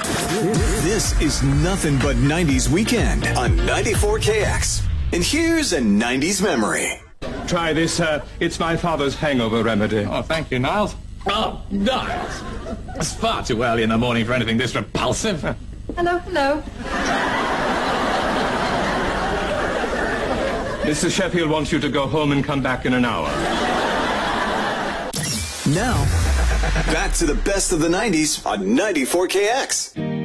This is nothing but 90s weekend on 94KX. And here's a 90s memory. Try this, it's my father's hangover remedy. Oh, thank you, Niles. Oh, Niles! It's far too early in the morning for anything this repulsive. Hello, hello. Mr. Sheffield wants you to go home and come back in an hour. Now, back to the best of the 90s on 94KX.